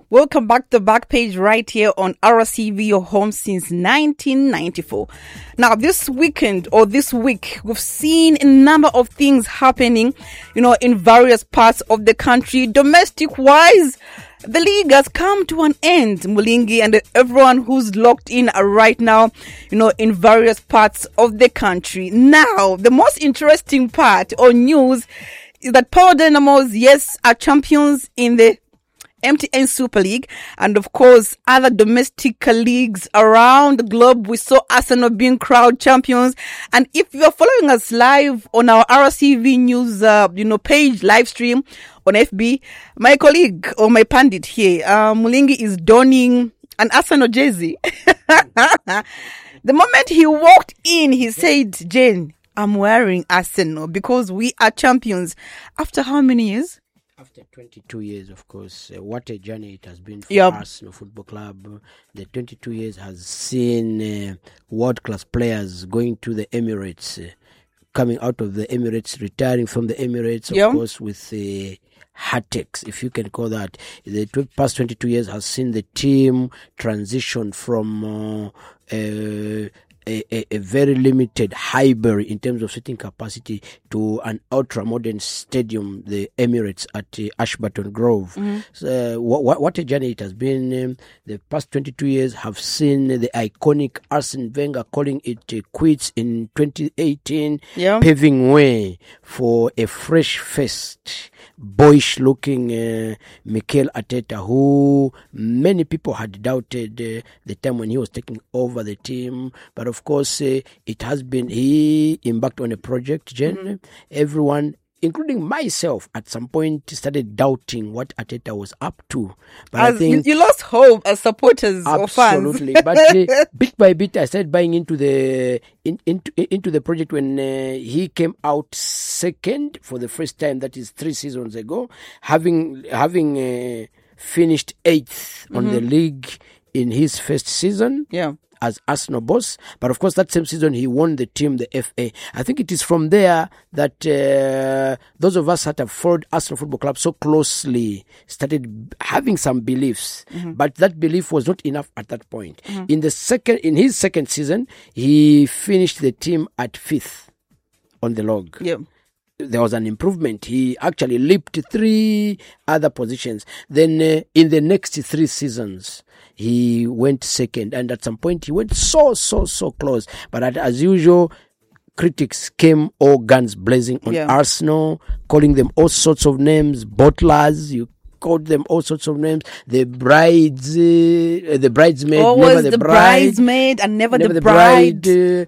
Welcome back to the back page right here on RCV, your home since 1994. Now, this weekend or this week, we've seen a number of things happening, in various parts of the country. Domestic-wise, the league has come to an end, Mulingi, and everyone who's locked in right now, in various parts of the country. Now, the most interesting part or news is that Power Dynamos, yes, are champions in the MTN Super League, and of course other domestic leagues around the globe. We saw Arsenal being crowned champions, and if you are following us live on our RCV News page live stream on FB, my colleague or my pundit here, Mulingi, is donning an Arsenal jersey. The moment he walked in, he said, "Jane, I'm wearing Arsenal because we are champions." After how many years? After 22 years, of course. What a journey it has been for Arsenal Football Club. The 22 years has seen world-class players going to the Emirates, coming out of the Emirates, retiring from the Emirates, of course, with heartaches, if you can call that. The past 22 years has seen the team transition from a very limited Highbury in terms of seating capacity to an ultra-modern stadium, the Emirates at Ashburton Grove. So, what a journey it has been. The past 22 years have seen the iconic Arsene Wenger calling it quits in 2018, paving way for a fresh-faced, boyish-looking Mikel Arteta, who many people had doubted the time when he was taking over the team. But of course, he embarked on a project, Jen. Everyone, including myself, at some point started doubting what Arteta was up to. But I think you lost hope as supporters or fans. Absolutely. But bit by bit, I started buying into the into the project when he came out second for the first time. That is 3 seasons ago, having finished 8th on the league in his first season. As Arsenal boss. But of course, that same season, he won the team, the FA. I think it is from there that those of us that have followed Arsenal Football Club so closely started having some beliefs. But that belief was not enough at that point. In his second season, he finished the team at 5th on the log. There was an improvement. He actually leaped 3 other positions. Then in the next 3 seasons, he went second. And at some point, he went so close. But as usual, critics came all guns blazing on Arsenal, calling them all sorts of names, bottlers. You called them all sorts of names. The bridesmaid, always never the bridesmaid and never the bride.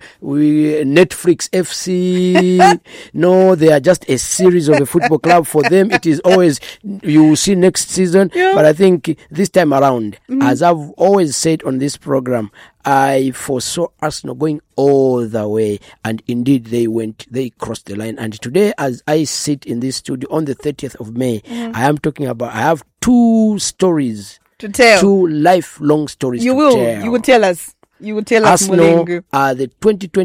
Netflix FC. No, they are just a series of a football club. For them, it is always, you will see next season. But I think this time around, as I've always said on this program, I foresaw Arsenal going all the way, and indeed they crossed the line. And today, as I sit in this studio on the 30th of May, I have 2 stories to tell. 2 lifelong stories You will tell us. You will tell us, Arsenal are the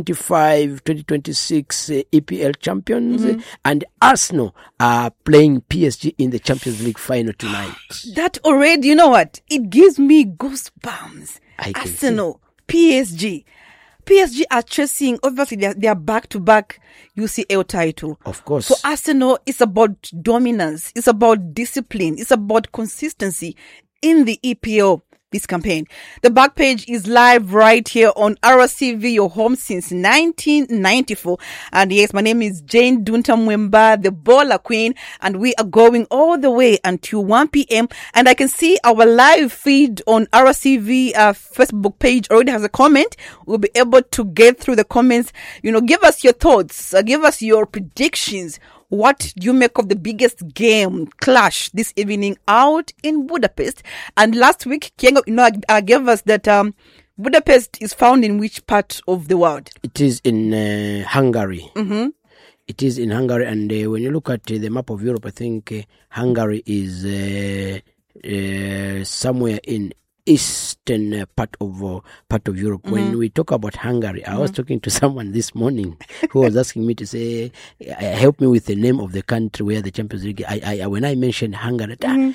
2025-2026 EPL champions, and Arsenal are playing PSG in the Champions League final tonight. That already, you know what? It gives me goosebumps. Arsenal, PSG are chasing, obviously they are back-to-back UCL title. Of course. So Arsenal is about dominance, it's about discipline, it's about consistency in the EPL this campaign. The back page is live right here on RCV, your home since 1994. And yes, my name is Jane Dunta Mwemba, the Baller Queen, and we are going all the way until 1 p.m. And I can see our live feed on RCV Facebook page already has a comment. We'll be able to get through the comments. Give us your thoughts, give us your predictions. What do you make of the biggest game clash this evening out in Budapest? And last week, Kiengo, gave us that Budapest is found in which part of the world? It is in Hungary. It is in Hungary, and when you look at the map of Europe, I think Hungary is somewhere in eastern part of Europe. When we talk about Hungary, I was talking to someone this morning who was asking me to say, help me with the name of the country where the Champions League. When I mentioned Hungary, no.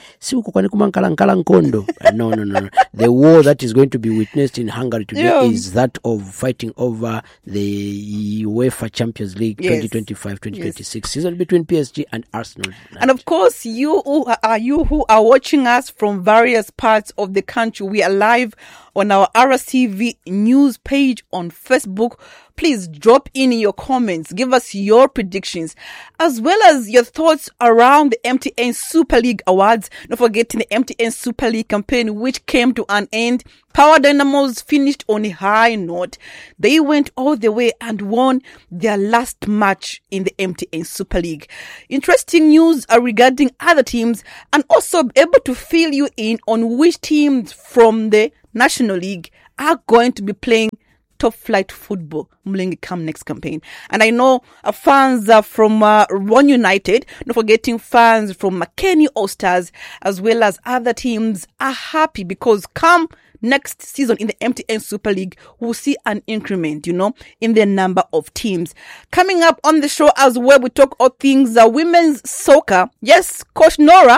The war that is going to be witnessed in Hungary today is that of fighting over the UEFA Champions League 2025-2026 season between PSG and Arsenal. And of course, you who are watching us from various parts of the country, we are live on our RCV news page on Facebook. Please drop in your comments, give us your predictions, as well as your thoughts around the MTN Super League Awards. Not forgetting the MTN Super League campaign, which came to an end. Power Dynamos finished on a high note. They went all the way and won their last match in the MTN Super League. Interesting news regarding other teams, and also be able to fill you in on which teams from the National League are going to be playing top flight football come next campaign. And I know fans from One United, not forgetting fans from McKenny All-Stars, as well as other teams, are happy because come next season in the MTN Super League, we'll see an increment, in the number of teams. Coming up on the show as well, we talk all things women's soccer. Yes, Coach Nora.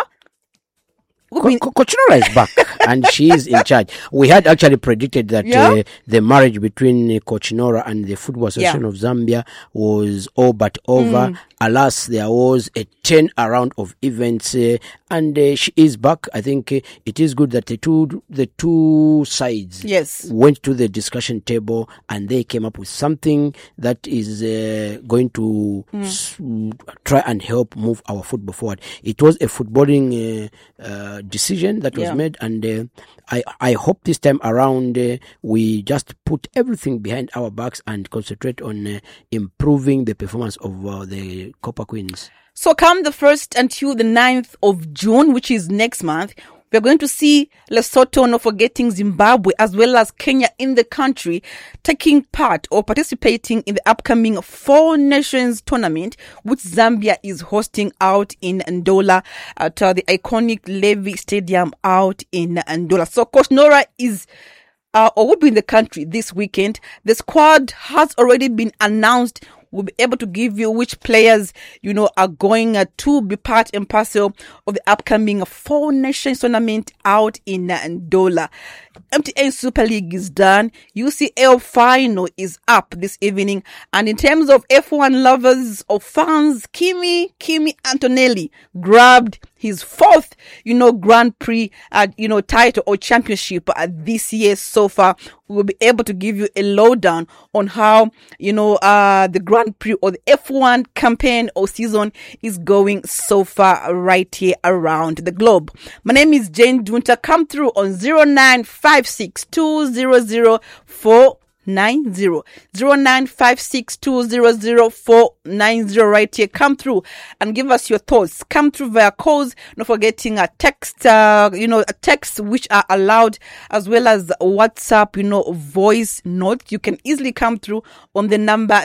Coach Nora is back and she is in charge. We had actually predicted that the marriage between Coach Nora and the Football Association of Zambia was all but over. Alas, there was a turnaround of events and she is back. I think it is good that the two sides went to the discussion table and they came up with something that is going to try and help move our football forward. It was a footballing decision that was made, and I hope this time around we just put everything behind our backs and concentrate on improving the performance of the Copper Queens. So come the 1st until the 9th of June, which is next month, we're going to see Lesotho, not forgetting Zimbabwe, as well as Kenya in the country, taking part or participating in the upcoming Four Nations tournament, which Zambia is hosting out in Ndola at the iconic Levy Stadium out in Ndola. So Coach Nora is or will be in the country this weekend. The squad has already been announced. We'll be able to give you which players, are going to be part and parcel of the upcoming Four Nations tournament out in Ndola. MTN Super League is done. UCL final is up this evening. And in terms of F1 lovers or fans, Kimi Antonelli grabbed his fourth, Grand Prix, title or championship this year so far. We'll be able to give you a lowdown on how, the Grand Prix or the F1 campaign or season is going so far right here around the globe. My name is Jane Dunta. Come through on 0956200490. 0956200490 right here. Come through and give us your thoughts. Come through via calls, not forgetting a text, a text which are allowed, as well as WhatsApp, voice note. You can easily come through on the number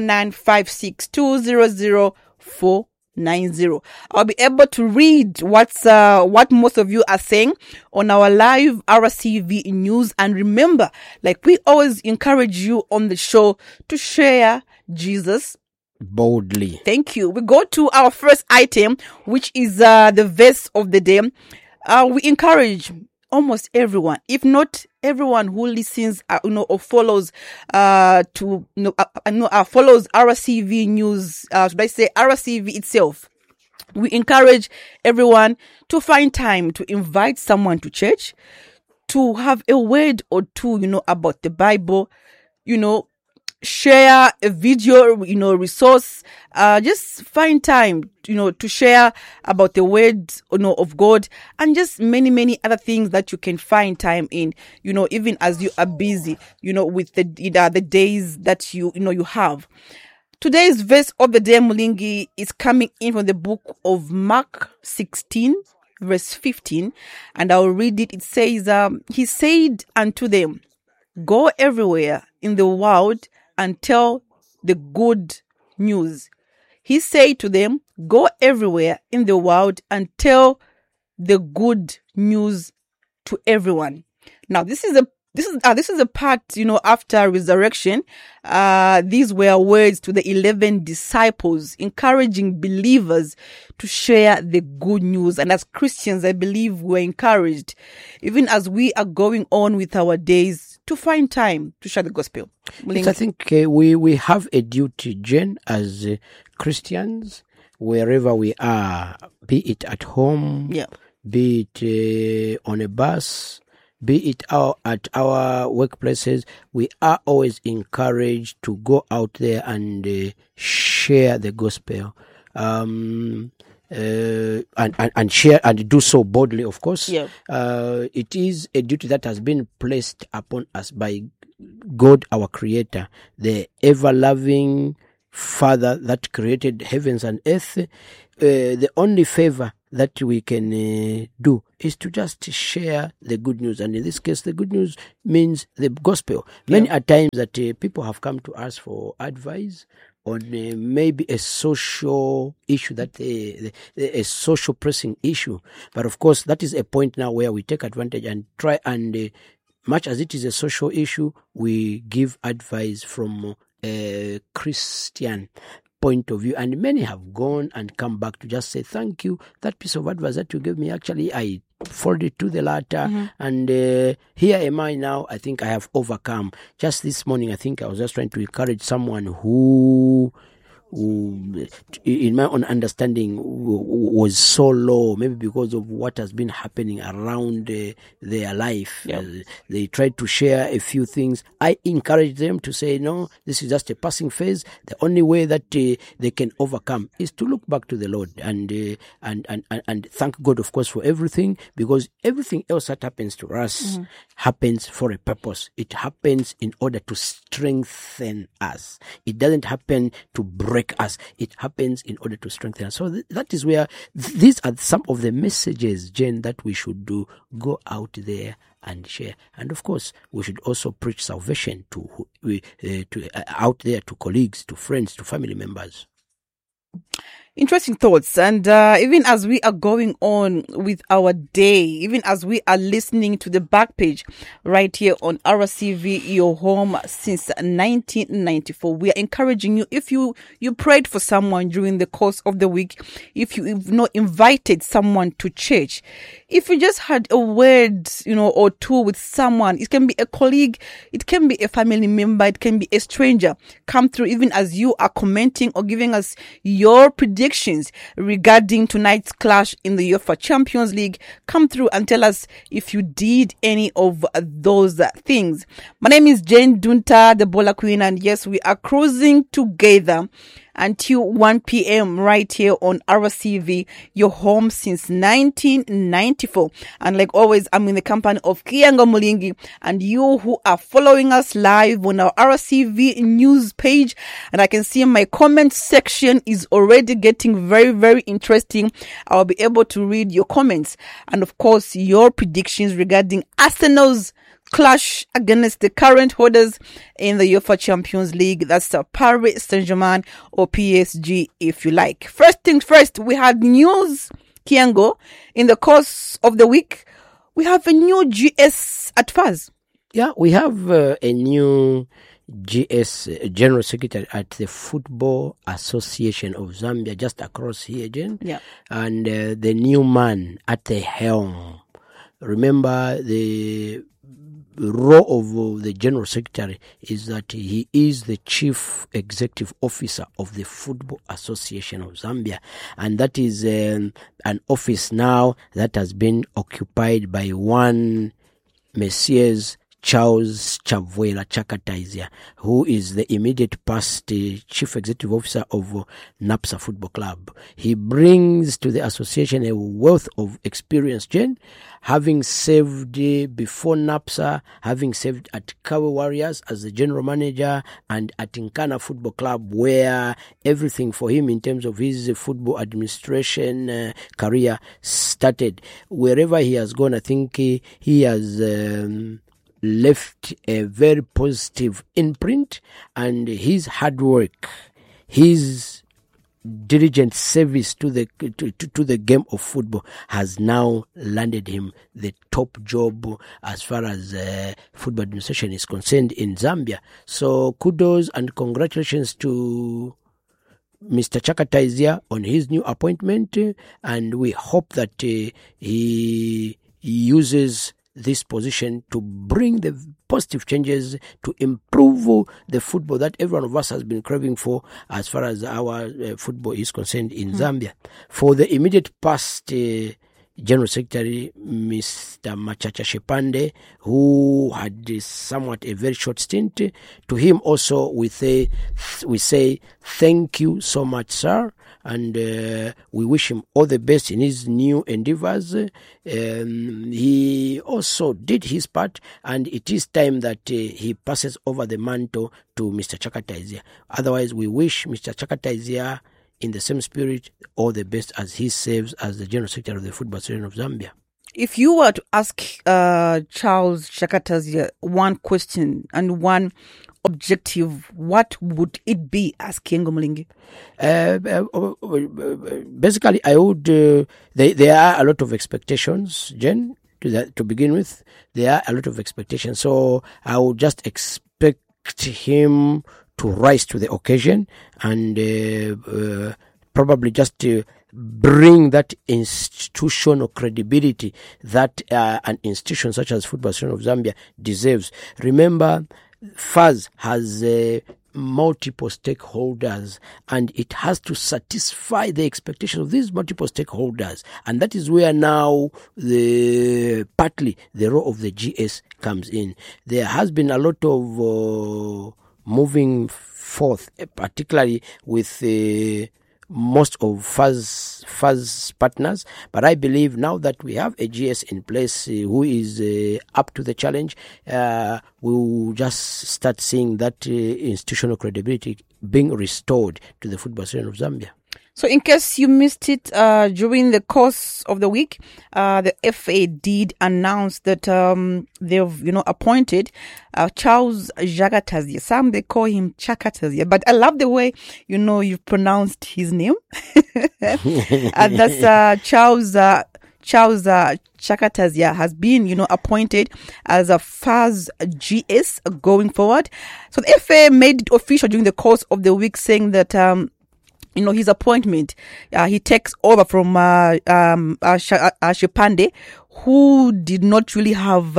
0956200490. I'll be able to read what most of you are saying on our live RCV news. And remember, like we always encourage you on the show, to share Jesus boldly. Thank you. We go to our first item, which is the verse of the day. We encourage almost everyone, if not everyone who listens, or follows, follows RCV news. Should I say RCV itself? We encourage everyone to find time to invite someone to church, to have a word or two, about the Bible, share a video, resource, just find time, to share about the word, of God, and just many, many other things that you can find time in, even as you are busy, with the days that you have. Today's verse of the day, Mulingi, is coming in from the book of Mark 16, verse 15, and I'll read it. It says, he said unto them, go everywhere in the world and tell the good news. He said to them, go everywhere in the world and tell the good news to everyone. Now, this is a part, after resurrection. These were words to the 11 disciples, encouraging believers to share the good news. And as Christians, I believe we're encouraged, even as we are going on with our days, to find time to share the gospel. Yes, I think we have a duty, Jen, as Christians, wherever we are, be it at home, be it on a bus, be it at our workplaces. We are always encouraged to go out there and share the gospel. And share and do so boldly, of course. It is a duty that has been placed upon us by God, our Creator, the ever-loving Father that created heavens and earth. The only favor that we can do is to just share the good news. And in this case, the good news means the gospel. Many are times that people have come to us for advice on maybe a social issue, a social pressing issue. But of course, that is a point now where we take advantage and try and, much as it is a social issue, we give advice from a Christian point of view. And many have gone and come back to just say, thank you. That piece of advice that you gave me, actually, I folded to the latter. And here am I now. I think I have overcome. Just this morning, I think I was just trying to encourage someone who in my own understanding, was so low, maybe because of what has been happening around their life. They tried to share a few things. I encourage them to say, no, this is just a passing phase. The only way that they can overcome is to look back to the Lord and thank God, of course, for everything, because everything else that happens to us happens for a purpose. It happens in order to strengthen us. It doesn't happen to break us. It happens in order to strengthen us. So that is where these are some of the messages, Jen, that we should do. Go out there and share. And of course, we should also preach salvation to out there, to colleagues, to friends, to family members. Interesting thoughts. And even as we are going on with our day, even as we are listening to the back page right here on RCV, your home since 1994, we are encouraging you, if you prayed for someone during the course of the week, if you've not invited someone to church, if you just had a word, or two with someone, it can be a colleague, it can be a family member, it can be a stranger, come through even as you are commenting or giving us your predictions regarding tonight's clash in the UEFA Champions League. Come through and tell us if you did any of those things. My name is Jane Dunta, the Bola Queen, and yes, we are cruising together until 1 p.m. right here on RCV, your home since 1994. And like always, I'm in the company of Kiango Mulingi, and you who are following us live on our RCV news page. And I can see my comment section is already getting very, very interesting. I'll be able to read your comments and of course your predictions regarding Arsenal's clash against the current holders in the UEFA Champions League. That's Paris Saint-Germain or PSG, if you like. First things first, we had news, Kiango. In the course of the week, we have a new GS at FAZ. Yeah, we have a new GS, General Secretary at the Football Association of Zambia, just across here, Jen. Yeah. And the new man at the helm. Remember, the role of the General Secretary is that he is the Chief Executive Officer of the Football Association of Zambia, and that is an office now that has been occupied by one Messias Charles Chavuela Chakataizia, who is the immediate past Chief Executive Officer of NAPSA Football Club. He brings to the association a wealth of experience, Jen, having served before NAPSA, having served at Kawe Warriors as the general manager, and at Nkana Football Club, where everything for him in terms of his football administration career started. Wherever he has gone, I think he has left a very positive imprint, and his hard work, his diligent service to the game of football has now landed him the top job as far as football administration is concerned in Zambia. So kudos and congratulations to Mr. Chaka Taizia on his new appointment, and we hope that he uses this position to bring the positive changes to improve the football that every one of us has been craving for as far as our football is concerned in Zambia. For the immediate past, General Secretary Mr. Machacha Shipande, who had somewhat a very short stint, to him also we say thank you so much, sir, and we wish him all the best in his new endeavors. He also did his part, and it is time that he passes over the mantle to Mr. Chaka Taizia. Otherwise, we wish Mr. Chaka Taizia, in the same spirit, all the best as he serves as the General Secretary of the Football Association of Zambia. If you were to ask Charles Chaka Taizia one question and one objective, what would it be, as Kengo Mlingi? Basically, I would. There are a lot of expectations, Jen. To begin with, there are a lot of expectations. So I would just expect him to rise to the occasion and probably just bring that institutional credibility that an institution such as Football Association of Zambia deserves. Remember, FAZ has multiple stakeholders, and it has to satisfy the expectations of these multiple stakeholders, and that is where now partly the role of the GS comes in. There has been a lot of moving forth, particularly with most of FAZ partners, but I believe now that we have a GS in place who is up to the challenge, we will just start seeing that institutional credibility being restored to the Football Association of Zambia. So in case you missed it, during the course of the week, the FA did announce that they've, appointed Charles Chaka Taizia. Some they call him Chaka Taizia, but I love the way, you've pronounced his name. And that's Charles Chaka Taizia has been, appointed as a FAZ GS going forward. So the FA made it official during the course of the week, saying that his appointment, he takes over from Shipande, who did not really have,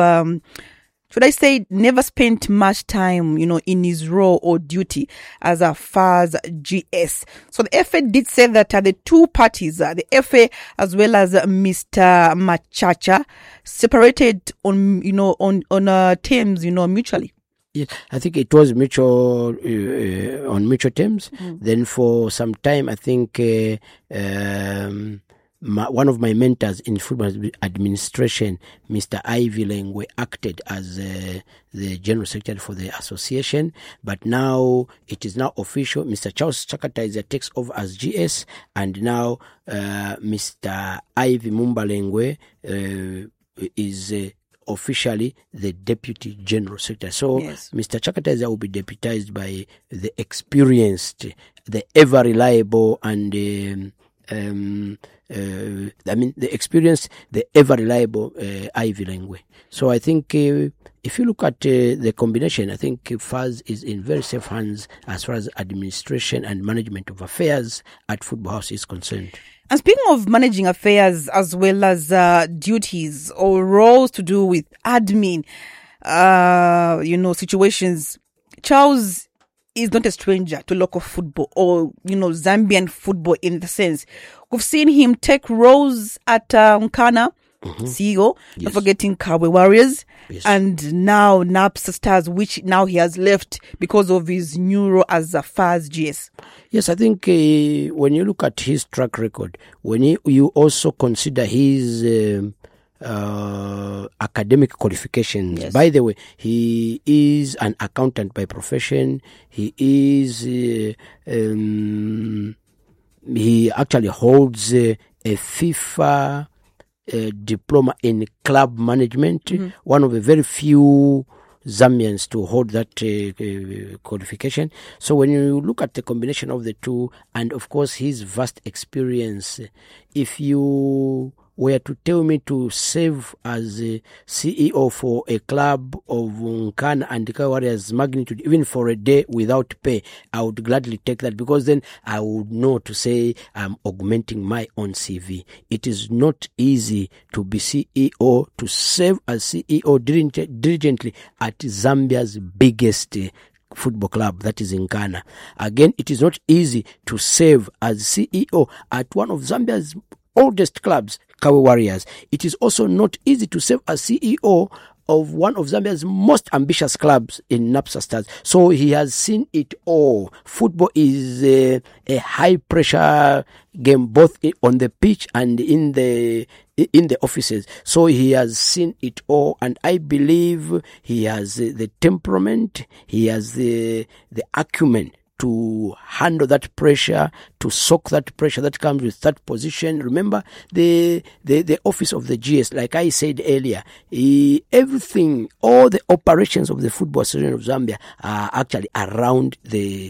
never spent much time, in his role or duty as a FAZ GS. So the FA did say that the two parties, the FA as well as Mr. Machacha, separated on terms, mutually. Yes, I think it was mutual on mutual terms. Then for some time, I think one of my mentors in football administration, Mr. Ivy Lengwe, acted as the General Secretary for the association. But now it is now official. Mr. Charles Chaka Taizia takes over as GS, and now Mr. Ivy Mumbalengwe is officially the Deputy General Secretary. So yes. Mr. Chaka Taizia will be deputized by the experienced, the ever reliable, and the experienced, the ever reliable Ivy Lengwe. So I think if you look at the combination, I think FAZ is in very safe hands as far as administration and management of affairs at Football House is concerned. And speaking of managing affairs as well as duties or roles to do with admin, situations, Charles is not a stranger to local football or, Zambian football in the sense. We've seen him take roles at Nkana, CEO, yes. Not forgetting Kabwe Warriors, yes. And now NAPSA Stars, which now he has left because of his new role as a FAZ GS. Yes, I think when you look at his track record, when you also consider his academic qualifications. Yes. By the way, he is an accountant by profession. He is he actually holds a FIFA diploma in club management, one of the very few Zambians to hold that qualification. So when you look at the combination of the two, and of course his vast experience, if you were to tell me to serve as a CEO for a club of Nkana and Kaya Warriors magnitude, even for a day without pay, I would gladly take that, because then I would know to say I'm augmenting my own CV. It is not easy to be CEO, to serve as CEO diligently at Zambia's biggest football club, that is in Ghana. Again, it is not easy to serve as CEO at one of Zambia's oldest clubs, Kawe Warriors. It is also not easy to serve as CEO of one of Zambia's most ambitious clubs in Napsa Stars. So he has seen it all. Football is a high pressure game, both on the pitch and in the offices. So he has seen it all, and I believe he has the temperament, he has the acumen to handle that pressure, to soak that pressure that comes with that position. Remember, the office of the GS, like I said earlier, everything, all the operations of the Football Association of Zambia are actually around the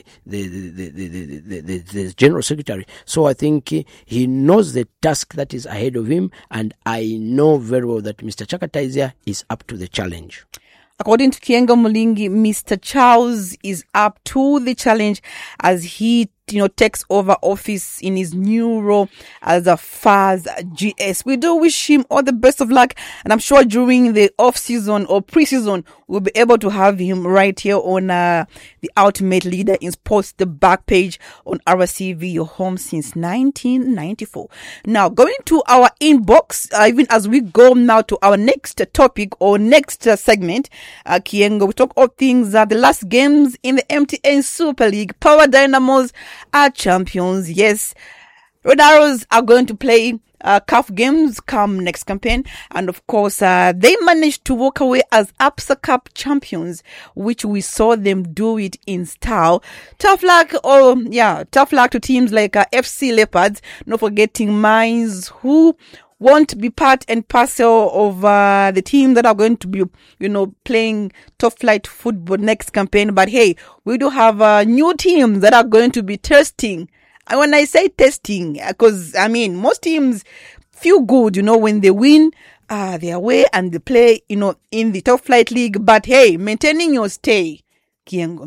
General Secretary. So I think he knows the task that is ahead of him, and I know very well that Mr. Chakataizia is up to the challenge. According to Kiengo Mulingi, Mr. Charles is up to the challenge as he, takes over office in his new role as a FAS GS. We do wish him all the best of luck, and I'm sure during the off-season or pre-season, we'll be able to have him right here on the Ultimate Leader in Sports, the back page on RCV, your home since 1994. Now, going to our inbox, even as we go now to our next topic or next segment, Kiengo, we talk all things, the last games in the MTN Super League. Power Dynamos are champions. Yes, Red Arrows are going to play CAF games come next campaign, and of course they managed to walk away as APSA Cup champions, which we saw them do it in style. Tough luck to teams like FC Leopards, not forgetting Mines, who won't be part and parcel of the team that are going to be, playing top flight football next campaign. But hey, we do have new teams that are going to be testing. And when I say testing, because most teams feel good, when they win, they are away and they play, in the top flight league. But hey, maintaining your stay in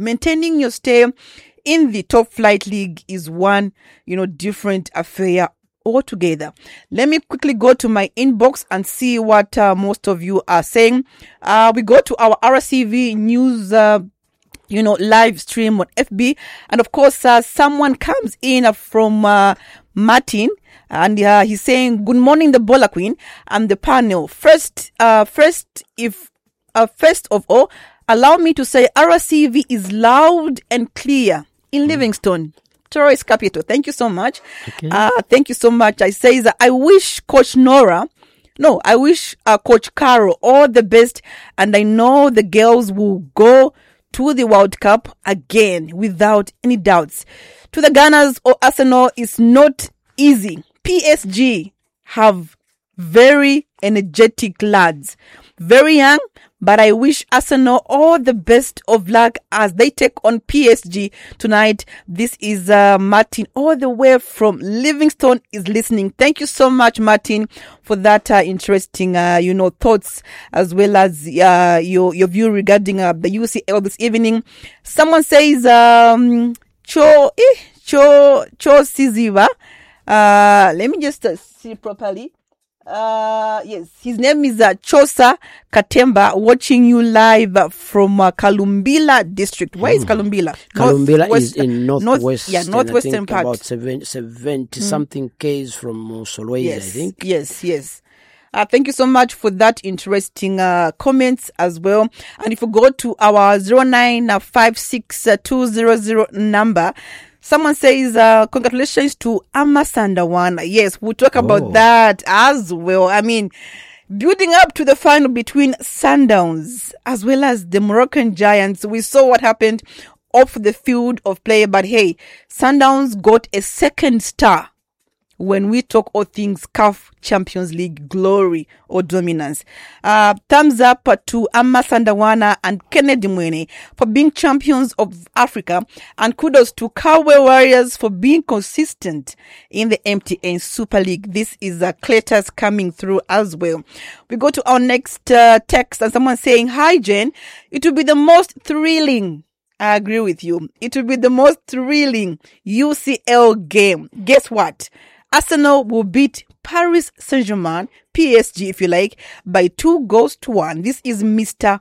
the top flight league is one, different affair altogether. Let me quickly go to my inbox and see what most of you are saying. We go to our RCV news live stream on FB, and of course someone comes in from Martin, and he's saying, good morning, the Bola Queen and the panel. First of all, allow me to say RCV is loud and clear in Livingstone, Torres Capital. Thank you so much. Okay. Thank you so much. I say that I wish Coach Carol all the best, and I know the girls will go to the World Cup again without any doubts. To the Gunners or Arsenal, it's not easy. PSG have very energetic lads, very young, but I wish Arsenal all the best of luck as they take on PSG tonight. This is Martin, all the way from Livingstone, is listening. Thank you so much, Martin, for that interesting, thoughts, as well as your view regarding the UCL this evening. Someone says, Cho Siziva. Let me just see properly. Yes, his name is Chosa Katemba, watching you live from Kalumbila district. Where is Kalumbila? Kalumbila is in northwestern. Northwestern part. About 70 something k's from Solwezi, yes, I think. Yes. Thank you so much for that interesting comments as well. And if you go to our 0956200 number, someone says, congratulations to Amasandawana. Yes, we'll talk about that as well. Building up to the final between Sundowns as well as the Moroccan Giants. We saw what happened off the field of play, but hey, Sundowns got a second star when we talk all things CAF Champions League glory or dominance. Thumbs up to Amma Sandawana and Kennedy Mwene for being champions of Africa, and kudos to Kawe Warriors for being consistent in the MTN Super League. This is Cletus coming through as well. We go to our next text, and someone saying, hi Jen, it will be the most thrilling, I agree with you, it will be the most thrilling UCL game. Guess what? Arsenal will beat Paris Saint-Germain, PSG if you like, by 2-1. This is Mr.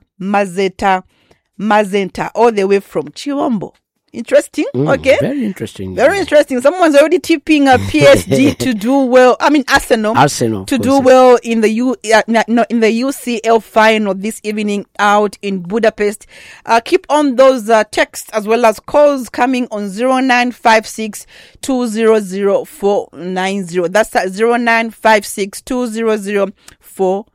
Mazenta, all the way from Chiwambo. Interesting, okay? Very interesting. Very interesting. Someone's already tipping a PSG to do well. I mean, Arsenal to do well in the in the UCL final this evening out in Budapest. Keep on those texts as well as calls coming on 0956 200 490. That's at 0956 200 490.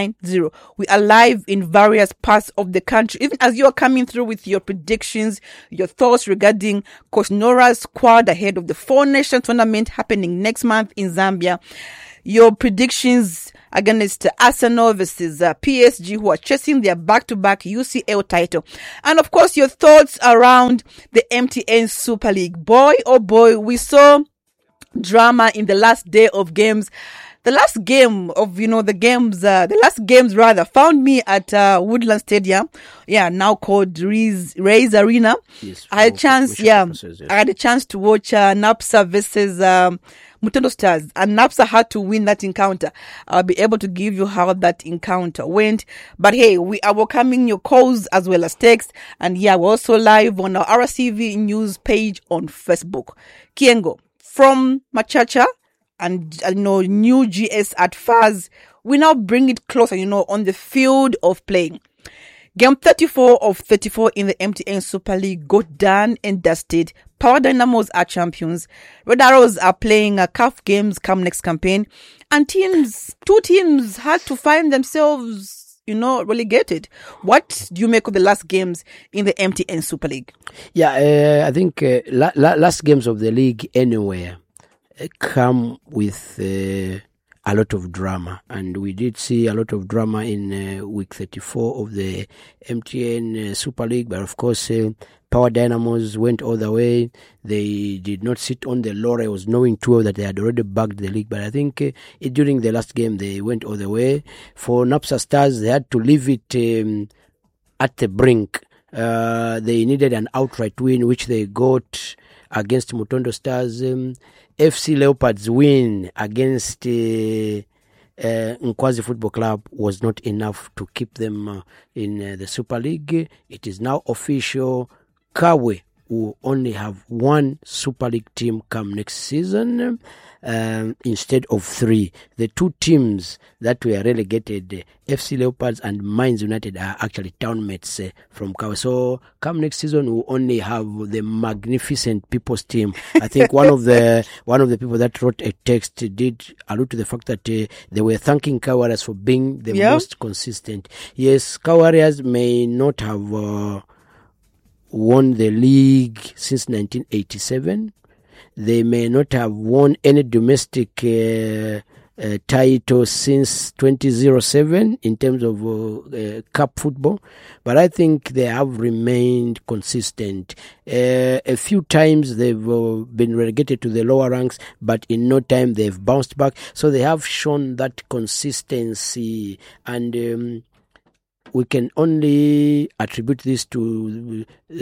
We are live in various parts of the country. Even as you are coming through with your predictions, your thoughts regarding Coach Nora's squad ahead of the Four Nations tournament happening next month in Zambia, your predictions against Arsenal versus PSG, who are chasing their back-to-back UCL title, and of course your thoughts around the MTN Super League. Boy, oh boy, we saw drama in the last day of games. The last game of, the last games found me at Woodland Stadium. Yeah, now called Rays Arena. Yes, I had a chance, I had a chance to watch NAPSA versus Mutondo Stars, and NAPSA had to win that encounter. I'll be able to give you how that encounter went. But hey, we are welcoming your calls as well as text. And yeah, we're also live on our RCV News page on Facebook. Kiengo from Machacha and new GS at Faz, we now bring it closer, on the field of play. Game 34 of 34 in the MTN Super League got done and dusted. Power Dynamos are champions. Red Arrows are playing CAF games come next campaign. And two teams had to find themselves, relegated. What do you make of the last games in the MTN Super League? Yeah, I think last games of the league anywhere come with a lot of drama, and we did see a lot of drama in week 34 of the MTN Super League. But of course, Power Dynamos went all the way. They did not sit on the laurels, knowing too well that they had already bagged the league. But I think during the last game, they went all the way. For NAPSA Stars, they had to leave it at the brink. They needed an outright win, which they got against Mutondo Stars. FC Leopards win against Nkwazi Football Club was not enough to keep them in the Super League. It is now official. Kawe will only have one Super League team come next season instead of three. The two teams that were relegated, FC Leopards and Mines United, are actually townmates from Kawe. So come next season, we'll only have the magnificent People's Team. I think one of the people that wrote a text did allude to the fact that they were thanking Kawe Warriors for being the most consistent. Yes, Kawe Warriors may not have won the league since 1987. They may not have won any domestic title since 2007 in terms of cup football, but I think they have remained consistent. A few times they've been relegated to the lower ranks, but in no time they've bounced back. So they have shown that consistency, and we can only attribute this to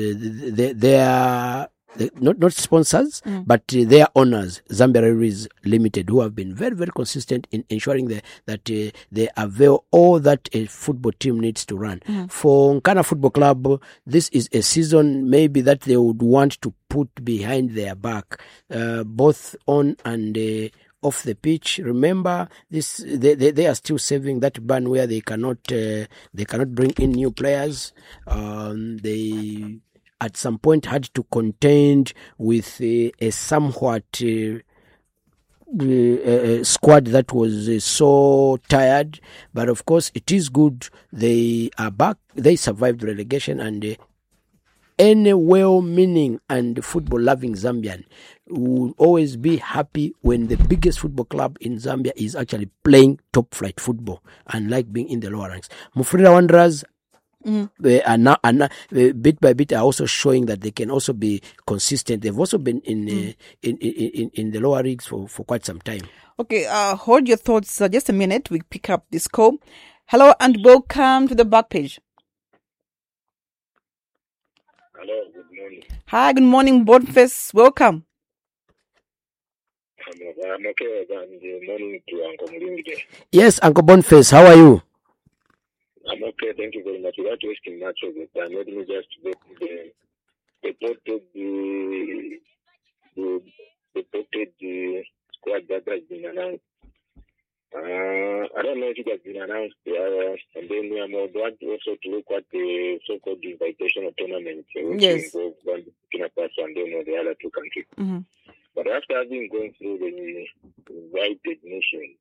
their not sponsors, but their owners, Zambia Railways Limited, who have been very, very consistent in ensuring that they avail all that a football team needs to run. For Nkana Football Club, this is a season maybe that they would want to put behind their back, both on and off the pitch. Remember, this they are still saving that ban where they cannot bring in new players. They at some point had to contend with a somewhat squad that was so tired, but of course it is good they are back. They survived relegation, and any well-meaning and football-loving Zambian will always be happy when the biggest football club in Zambia is actually playing top-flight football and like being in the lower ranks. Mufulira Wanderers bit by bit are also showing that they can also be consistent. They've also been in the lower leagues for quite some time. Okay, hold your thoughts just a minute. We pick up this call. Hello and welcome to the back page. Hello, good morning. Hi, good morning, Boniface. Welcome. I'm okay, and good morning to Uncle Mulinde. Yes, Uncle Boniface, how are you? I'm okay, thank you very much. Without wasting much of the time, let me just get the squad that has been announced. I don't know if it has been announced, and then we are more glad also to look at the so-called invitational tournament, which involves Burkina Faso and then the other two countries. Mm-hmm. But after having gone through the invited nations,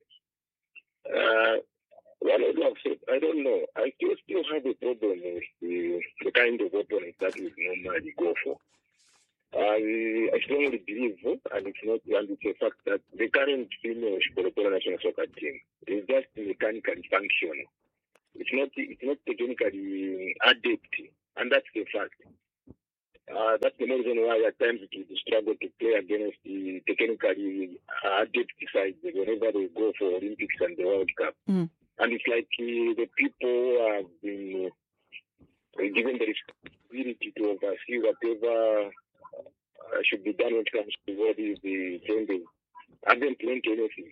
what I would have said, I don't know. I still have a problem with the kind of opponents that we normally go for. I strongly believe, and it's a fact that the current female Shikoropola national soccer team is just mechanically functional. It's not technically adept, and that's the fact. That's the reason why at times it will struggle to play against the technically adept sides whenever they go for Olympics and the World Cup. Mm. And it's like the people have been given the responsibility to oversee whatever should be done when it comes to what is the trending. I haven't learned anything.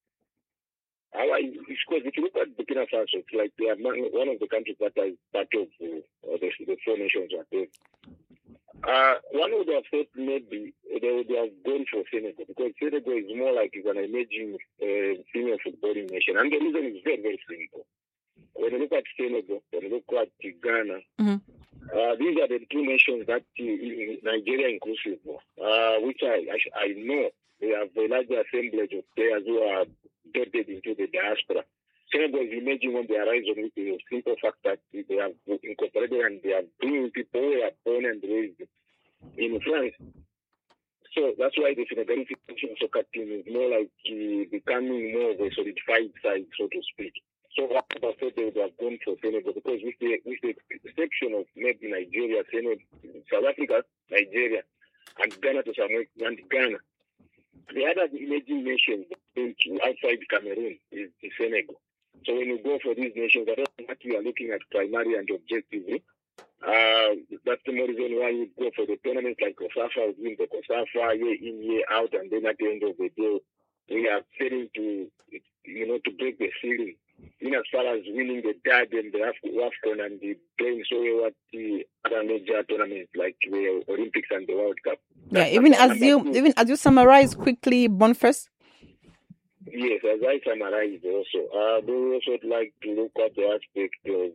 It's because if you look at Burkina Faso, it's like they are one of the countries that is part of the four nations are there. One would have thought maybe they would have gone for Senegal, because Senegal is more like an emerging female footballing nation. And the reason is very, very simple. When you look at Senegal, when you look at Ghana, these are the two nations that, Nigeria inclusive, which I know they have a larger assemblage of players who are dotted into the diaspora. Senegal is emerging on the horizon with the simple fact that they have incorporated and they are bringing people who are born and raised in France. So that's why the Senegalese soccer team is more like becoming more of a solidified side, so to speak. So what I thought they would have gone for Senegal, because with the exception of maybe Nigeria, Senegal, South Africa, Nigeria, and Ghana to some extent, Ghana, the other emerging nations outside Cameroon is Senegal. So when you go for these nations, I don't know what we are looking at primarily and objectively. That's the more reason why you go for the tournaments like COSAFA, win the COSAFA year in, year out, and then at the end of the day, we are failing to break the ceiling. In as far as winning the DAD and the AFCON and the playing so well at the other major tournaments like the Olympics and the World Cup. Yeah, even as you summarize quickly, Boniface. Yes, as I summarized also, they also would like to look at the aspect of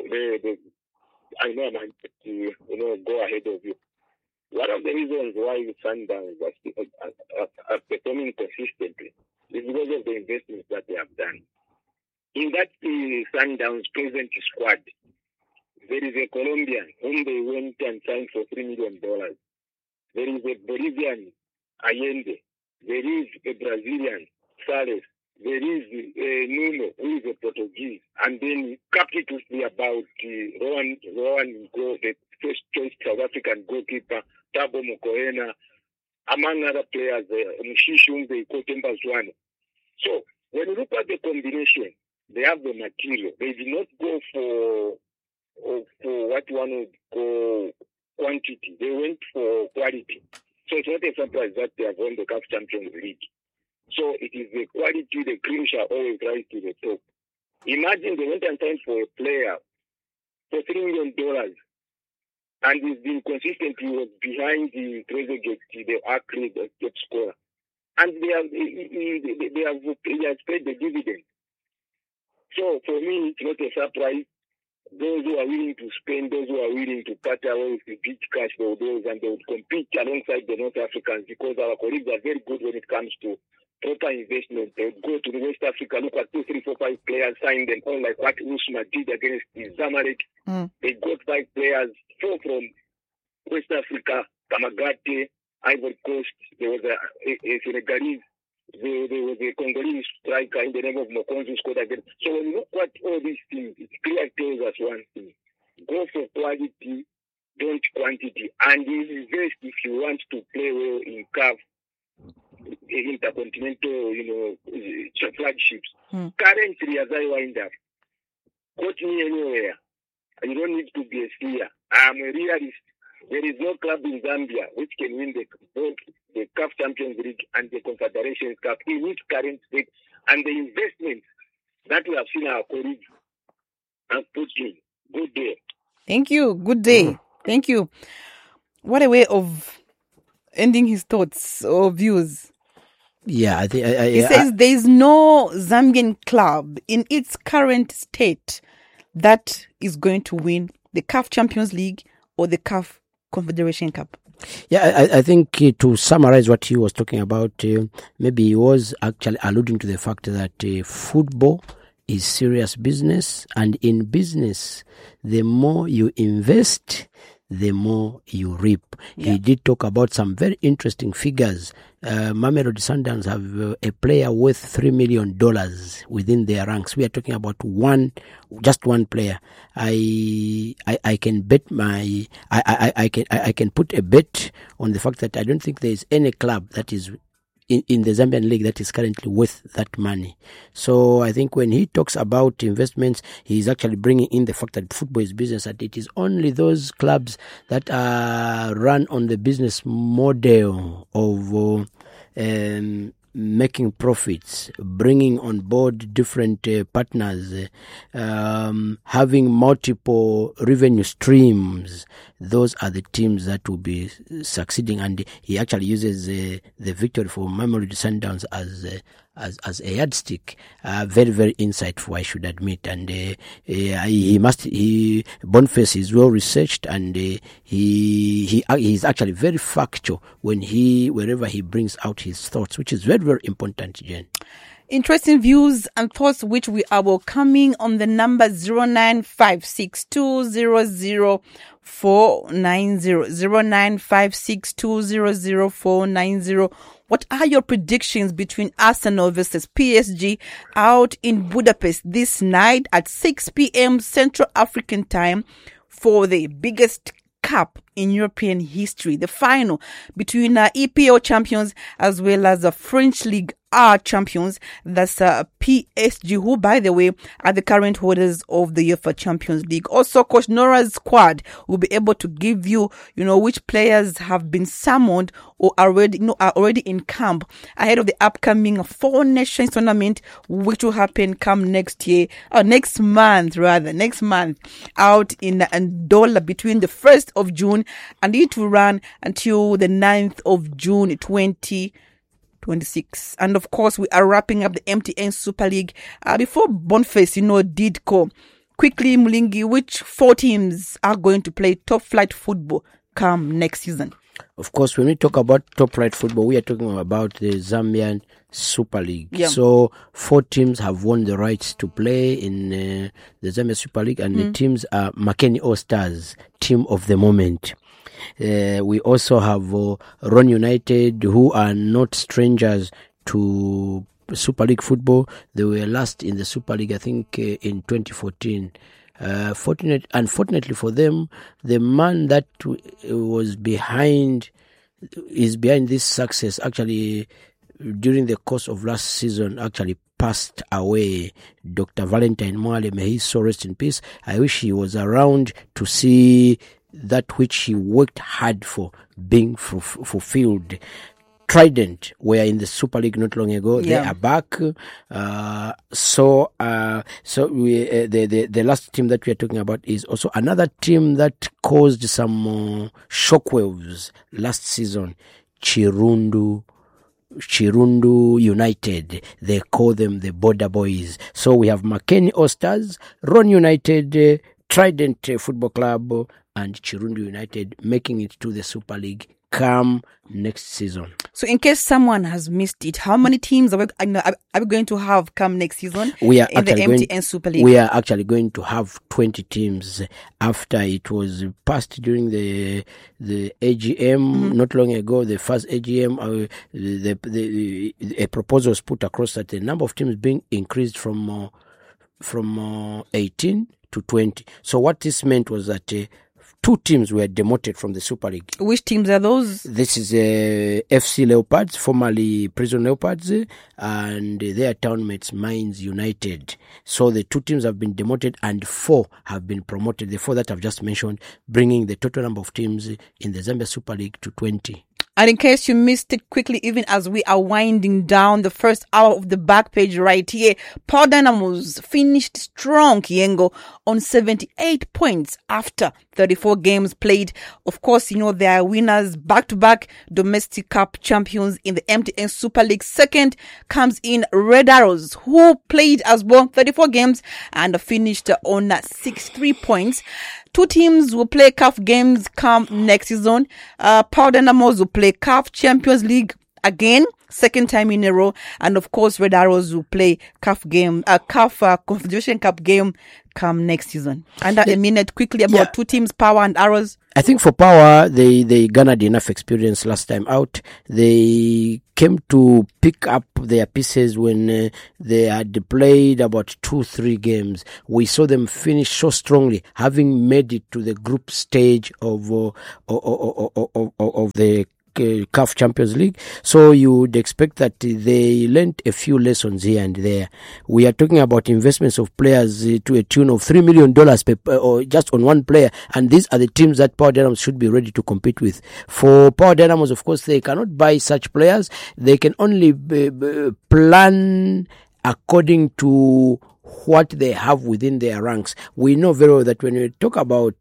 I know I might go ahead of you. One of the reasons why Sundowns are performing consistently is because of the investments that they have done. In that Sundowns present squad, there is a Colombian whom they went and signed for $3 million. There is a Bolivian, Allende. There is a Brazilian, Sales. There is Nuno, who is a Portuguese. And then capitally about Rowan Go, the first choice South African goalkeeper, Thabo Mokoena, among other players, Mushishu, the Kotemba Zwane. So when you look at the combination, they have the material. They did not go for what one would call quantity. They went for quality. So it's not a surprise that they have won the CAF Champions League. So it is the quality, the cream shall always rise to the top. Imagine they went and signed for a player for $3 million, and he's been consistently was behind the Trezeguet, the Akri, the top scorer. And they have paid the dividend. So for me, it's not a surprise. Those who are willing to spend, those who are willing to part away with the big cash, those, and they would compete alongside the North Africans, because our colleagues are very good when it comes to proper investment. They would go to the West Africa, look at 2, 3, 4, 5 players, sign them on like what Usman did against the Zamalek. They got 5 players, 4 from West Africa, Kamagate, Ivory Coast, there was a Senegalese, there was a Congolese striker in the name of Mokonzi who scored again. So when you look at all these things, it clearly tells us one thing. Go for quality, don't quantity. And invest if you want to play well in CAF, intercontinental, flagships. Currently, as I wind up, coach me anywhere. You don't need to be a seer. I'm a realist. There is no club in Zambia which can win both the CAF Champions League and the Confederations Cup in its current state. And the investments that we have seen our colleagues have put in. Good day. Thank you. Good day. Thank you. What a way of ending his thoughts or views. Yeah, I think he says there is no Zambian club in its current state that is going to win the CAF Champions League or the CAF Confederation Cup. Yeah, I think to summarize what he was talking about, maybe he was actually alluding to the fact that football is serious business, and in business, the more you invest, the more you reap. Yeah. He did talk about some very interesting figures. Mamelodi Sundowns have a player worth $3 million within their ranks. We are talking about just one player. I can bet I can put a bet on the fact that I don't think there is any club that is in the Zambian league that is currently worth that money. So I think when he talks about investments, he's actually bringing in the fact that football is business, that it is only those clubs that are run on the business model of making profits, bringing on board different partners, having multiple revenue streams. Those are the teams that will be succeeding. And he actually uses the victory for Mamelodi Sundowns as a yardstick. Very, very insightful, I should admit. And Boniface is well researched, and he's actually very factual wherever he brings out his thoughts, which is very, very important, Jen. Interesting views and thoughts which we are welcoming on the number 0956200490. 0956200490. What are your predictions between Arsenal versus PSG out in Budapest this night at 6 p.m. Central African time for the biggest cup in European history, the final between EPL champions as well as the French Ligue A champions? That's PSG, who, by the way, are the current holders of the UEFA Champions League. Also, Coach Nora's squad will be able to give you, which players have been summoned or are already in camp ahead of the upcoming Four Nations tournament, which will happen come next month, out in Andola between the 1st of June and it will run until the 9th of June 2026. And of course, we are wrapping up the MTN Super League. Before Boniface, did call quickly, Mulingi, which 4 teams are going to play top flight football come next season? Of course, when we talk about top flight football, we are talking about the Zambian Super League. Yeah. So 4 teams have won the rights to play in the Zambian Super League, and the teams are Makeni All Stars, team of the moment. We also have Ron United, who are not strangers to Super League football. They were last in the Super League, I think, in 2014. Unfortunately for them, the man that is behind this success actually during the course of last season actually passed away. Dr. Valentine Mwale, may his soul rest in peace. I wish he was around to see that which he worked hard for being fulfilled. Trident were in the Super League not long ago. Yeah. They are back. So the last team that we are talking about is also another team that caused some shockwaves last season. Chirundu United. They call them the Border Boys. So we have Makeni All Stars, Ron United, Trident Football Club, and Chirundu United making it to the Super League come next season. So in case someone has missed it, how many teams are we going to have come next season in the MTN Super League? We are actually going to have 20 teams after it was passed during the AGM not long ago, the first AGM. A proposal was put across that the number of teams being increased from 18 to 20. So what this meant was that 2 teams were demoted from the Super League. Which teams are those? This is FC Leopards, formerly Prison Leopards, and their townmates Mines United. So the 2 teams have been demoted and 4 have been promoted. The 4 that I've just mentioned, bringing the total number of teams in the Zambia Super League to 20. And in case you missed it quickly, even as we are winding down the first hour of the back page right here, Power Dynamos finished strong, Yengo, on 78 points after 34 games played. Of course, you know, they are winners, back-to-back domestic cup champions in the MTN Super League. Second comes in Red Arrows, who played as well 34 games and finished on 63 points. 2 teams will play CAF games come next season. Power Dynamos will play CAF Champions League again, second time in a row. And of course, Red Arrows will play CAF Confederation Cup game come next season. Under a minute, quickly about 2 teams, Power and Arrows. I think for Power, they garnered enough experience last time out. They came to pick up their pieces when they had played about 2-3 games. We saw them finish so strongly, having made it to the group stage of the CAF Champions League. So you would expect that they learned a few lessons here and there. We are talking about investments of players to a tune of $3 million or just on one player, and these are the teams that Power Dynamos should be ready to compete with. For Power Dynamos, of course, they cannot buy such players. They can only plan according to what they have within their ranks. We know very well that when we talk about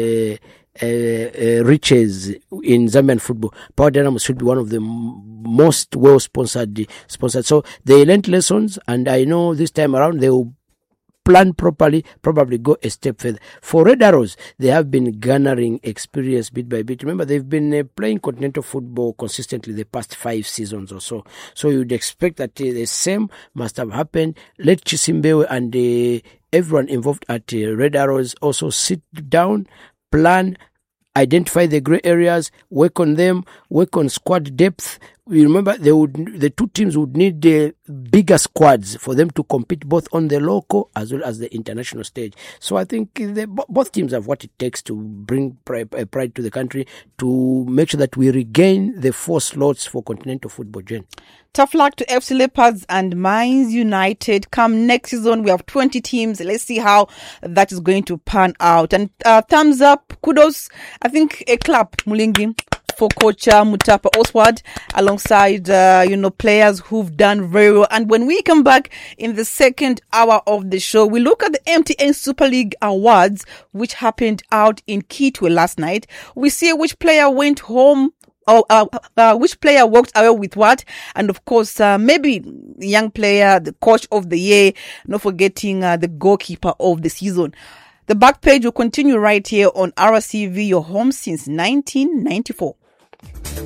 riches in Zambian football, Power Dynamos should be one of the most well-sponsored. So they learned lessons, and I know this time around they will plan properly, probably go a step further. For Red Arrows, they have been garnering experience bit by bit. Remember, they've been playing continental football consistently the past 5 seasons or so. So you'd expect that the same must have happened. Let Chisimbewe and everyone involved at Red Arrows also sit down, plan, identify the grey areas, work on them, work on squad depth. You remember, the 2 teams would need bigger squads for them to compete both on the local as well as the international stage. So I think both teams have what it takes to bring pride to the country, to make sure that we regain the 4 slots for continental football, Jen. Tough luck to FC Leopards and Mines United. Come next season, we have 20 teams. Let's see how that is going to pan out. And thumbs up, kudos. I think a clap, Mulingi, for Coach Mutapa Oswald, alongside, players who've done very well. And when we come back in the second hour of the show, we look at the MTN Super League Awards, which happened out in Kitwe last night. We see which player went home, which player walked away with what, and of course, maybe the young player, the coach of the year, not forgetting the goalkeeper of the season. The back page will continue right here on RCV, your home since 1994.